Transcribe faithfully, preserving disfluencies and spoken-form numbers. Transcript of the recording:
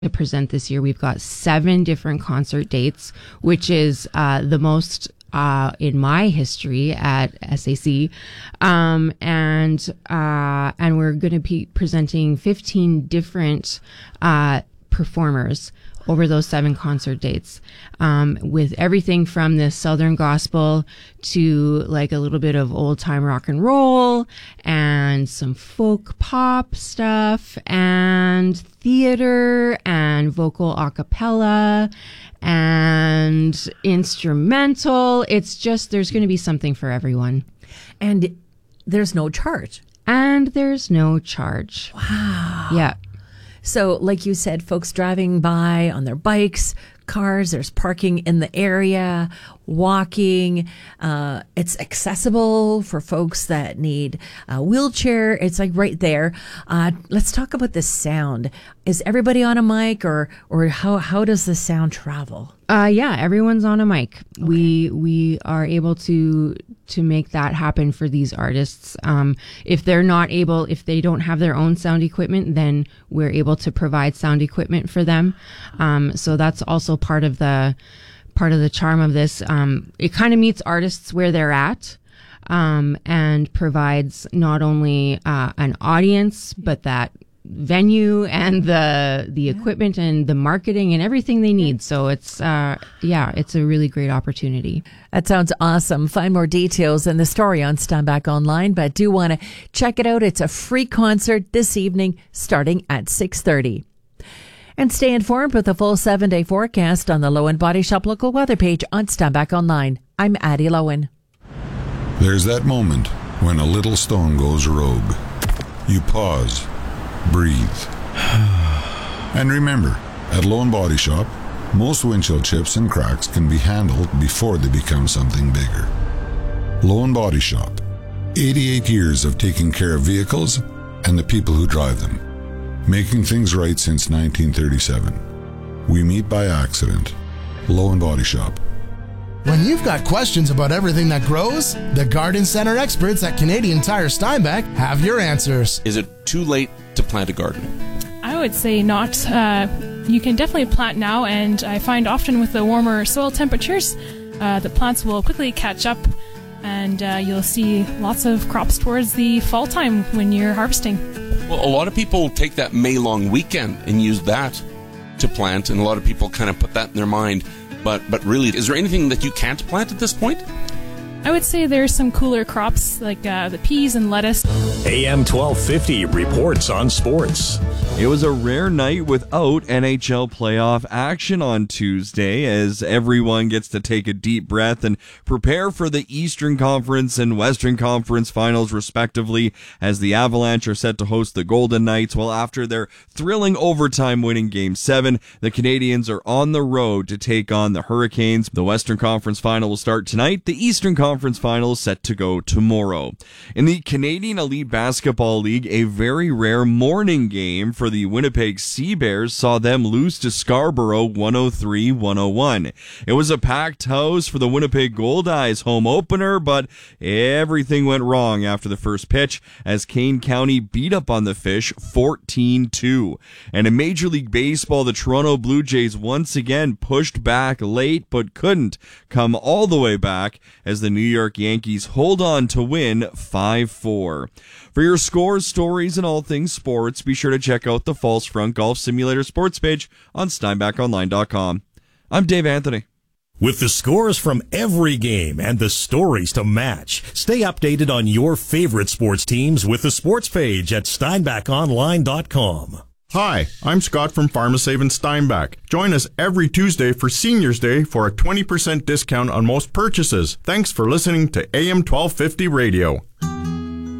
to present this year. We've got seven different concert dates, which is uh, the most uh, in my history at S A C. Um, and uh, and we're going to be presenting fifteen different uh, performers over those seven concert dates, um, with everything from the Southern gospel to like a little bit of old time rock and roll and some folk pop stuff and theater and vocal a cappella and instrumental. It's just, there's going to be something for everyone. And there's no charge. And there's no charge. Wow. Yeah. So, like you said, folks driving by on their bikes, cars, there's parking in the area, walking. Uh, it's accessible for folks that need a wheelchair. It's like right there. Uh, let's talk about the sound. Is everybody on a mic, or or how how does the sound travel? Uh, yeah, everyone's on a mic. Okay. We we are able to to make that happen for these artists. Um, if they're not able, if they don't have their own sound equipment, then we're able to provide sound equipment for them. Um, so that's also part of the part of the charm of this. Um, it kind of meets artists where they're at, um, and provides not only uh, an audience, but that venue and the the yeah. equipment and the marketing and everything they need. So it's uh yeah it's a really great opportunity. That sounds awesome. Find more details in the story on Steinbach Online, but do want to check it out. It's a free concert this evening starting at six thirty. And stay informed with the full seven-day forecast on the Lowen Body Shop local weather page on Steinbach Online. I'm Addie Lowen. There's that moment when a little stone goes rogue. You pause, breathe. And remember, at Lowen Body Shop, most windshield chips and cracks can be handled before they become something bigger. Lowen Body Shop, eighty-eight years of taking care of vehicles and the people who drive them. Making things right since nineteen thirty-seven. We meet by accident. Lowen Body Shop. When you've got questions about everything that grows, the Garden Center experts at Canadian Tire Steinbach have your answers. Is it too late to plant a garden? I would say not. Uh, you can definitely plant now, and I find often with the warmer soil temperatures, uh, the plants will quickly catch up, and uh, you'll see lots of crops towards the fall time when you're harvesting. Well, a lot of people take that May long weekend and use that to plant, and a lot of people kind of put that in their mind. But but really, is there anything that you can't plant at this point? I would say there's some cooler crops like uh, the peas and lettuce. A M twelve fifty reports on sports. It was a rare night without N H L playoff action on Tuesday, as everyone gets to take a deep breath and prepare for the Eastern Conference and Western Conference finals respectively, as the Avalanche are set to host the Golden Knights, while after their thrilling overtime winning Game seven, the Canadiens are on the road to take on the Hurricanes. The Western Conference final will start tonight. The Eastern Conference final is set to go tomorrow. In the Canadian Elite Basketball League, a very rare morning game for the Winnipeg Sea Bears saw them lose to Scarborough one oh three one oh one. It was a packed house for the Winnipeg Goldeyes home opener, but everything went wrong after the first pitch as Kane County beat up on the Fish fourteen two. And in Major League Baseball, the Toronto Blue Jays once again pushed back late but couldn't come all the way back as the New York Yankees hold on to win five four. For your scores, stories, and all things sports, be sure to check out the False Front Golf Simulator sports page on Steinbach Online dot com. I'm Dave Anthony. With the scores from every game and the stories to match, stay updated on your favorite sports teams with the sports page at Steinbach Online dot com. Hi, I'm Scott from PharmaSave in Steinbach. Join us every Tuesday for Seniors Day for a twenty percent discount on most purchases. Thanks for listening to A M twelve fifty Radio.